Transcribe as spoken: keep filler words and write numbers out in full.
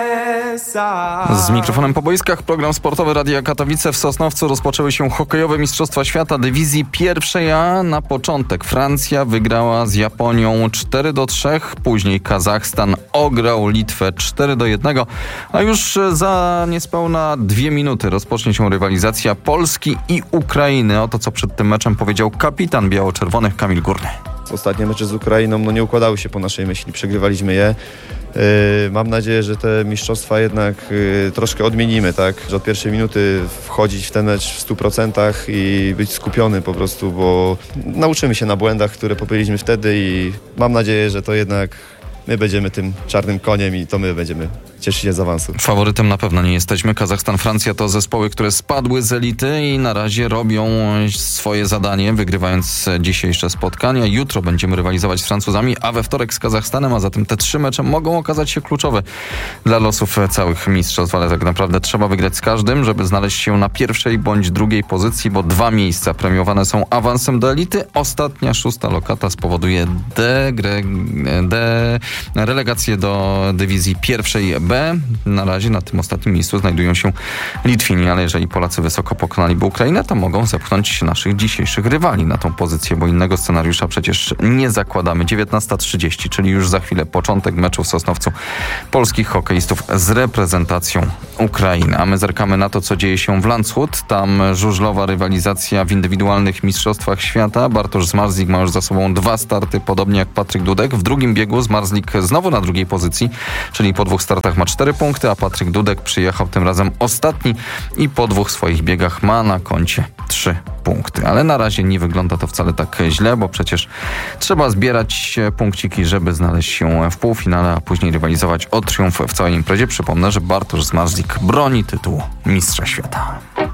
Z mikrofonem po boiskach, program sportowy Radia Katowice. W Sosnowcu rozpoczęły się hokejowe Mistrzostwa Świata dywizji pierwszej A. Na początek Francja wygrała z Japonią cztery do trzech, później Kazachstan ograł Litwę cztery do jednego, a już za niespełna dwie minuty rozpocznie się rywalizacja Polski i Ukrainy. Oto co przed tym meczem powiedział kapitan biało-czerwonych Kamil Górny. Ostatnie mecze z Ukrainą no, nie układały się po naszej myśli, przegrywaliśmy je. Yy, mam nadzieję, że te mistrzostwa jednak yy, troszkę odmienimy, tak? Że od pierwszej minuty wchodzić w ten mecz w stu procentach i być skupiony po prostu, bo nauczymy się na błędach, które popełniliśmy wtedy i mam nadzieję, że to jednak my będziemy tym czarnym koniem i to my będziemy cieszyć się z awansu. Faworytem na pewno nie jesteśmy. Kazachstan, Francja to zespoły, które spadły z elity i na razie robią swoje zadanie, wygrywając dzisiejsze spotkania. Jutro będziemy rywalizować z Francuzami, a we wtorek z Kazachstanem, a zatem te trzy mecze mogą okazać się kluczowe dla losów całych mistrzostw, ale tak naprawdę trzeba wygrać z każdym, żeby znaleźć się na pierwszej bądź drugiej pozycji, bo dwa miejsca premiowane są awansem do elity. Ostatnia, szósta lokata spowoduje degre, de, relegację do dywizji pierwszej B. Na razie na tym ostatnim miejscu znajdują się Litwini, ale jeżeli Polacy wysoko pokonaliby Ukrainę, to mogą zepchnąć naszych dzisiejszych rywali na tą pozycję, bo innego scenariusza przecież nie zakładamy. dziewiętnasta trzydzieści, czyli już za chwilę początek meczu w Sosnowcu polskich hokeistów z reprezentacją Ukrainy. A my zerkamy na to, co dzieje się w Landshut. Tam żużlowa rywalizacja w indywidualnych mistrzostwach świata. Bartosz Zmarzlik ma już za sobą dwa starty, podobnie jak Patryk Dudek. W drugim biegu Zmarzlik znowu na drugiej pozycji, czyli po dwóch startach ma cztery punkty, a Patryk Dudek przyjechał tym razem ostatni i po dwóch swoich biegach ma na koncie trzy punkty. Ale na razie nie wygląda to wcale tak źle, bo przecież trzeba zbierać punkciki, żeby znaleźć się w półfinale, a później rywalizować o triumf w całej imprezie. Przypomnę, że Bartosz Zmarzlik broni tytułu mistrza świata.